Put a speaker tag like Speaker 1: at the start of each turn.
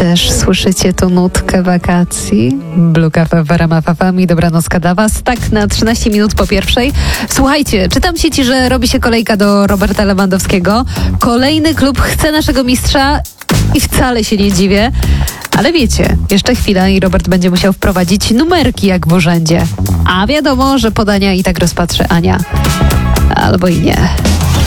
Speaker 1: Też słyszycie tu nutkę wakacji? Blue Cafe w RMF FM i dobranocka dla Was. Tak, na 13 minut po pierwszej. Słuchajcie, czytam w sieci, że robi się kolejka do Roberta Lewandowskiego. Kolejny klub chce naszego mistrza i wcale się nie dziwię. Ale wiecie, jeszcze chwila i Robert będzie musiał wprowadzić numerki jak w urzędzie. A wiadomo, że podania i tak rozpatrzy Ania. Albo i nie.